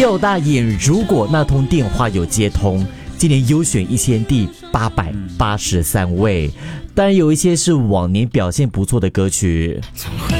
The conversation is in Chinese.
Leo 大眼，如果那通电话有接通，今年优选1000第883位，当然有一些是往年表现不错的歌曲。